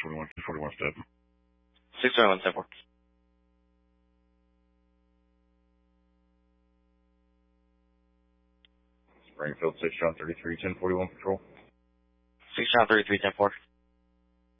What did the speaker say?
1041, 241 step. 621, step 4. Springfield, 6 John 33, 1041 patrol. 6 John 33, 10 4.